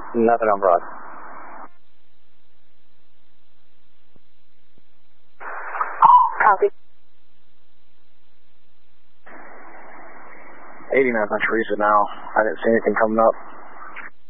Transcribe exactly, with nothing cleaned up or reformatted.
Nothing on Broad. Copy. eighty-nine on Teresa now. I didn't see anything coming up.